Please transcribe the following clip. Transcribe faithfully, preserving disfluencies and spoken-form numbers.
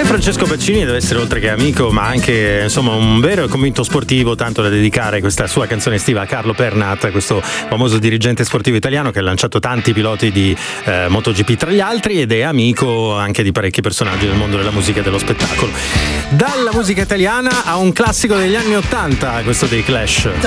Francesco Baccini deve essere, oltre che amico, ma anche insomma un vero e convinto sportivo, tanto da dedicare questa sua canzone estiva a Carlo Pernat, questo famoso dirigente sportivo italiano che ha lanciato tanti piloti di eh, MotoGP tra gli altri, ed è amico anche di parecchi personaggi del mondo della musica e dello spettacolo. Dalla musica italiana a un classico degli anni ottanta, questo dei Clash.